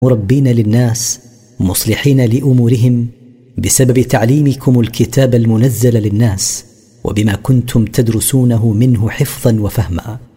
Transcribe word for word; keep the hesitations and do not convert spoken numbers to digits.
مربين للناس مصلحين لأمورهم بسبب تعليمكم الكتاب المنزل للناس، وبما كنتم تدرسونه منه حفظا وفهما.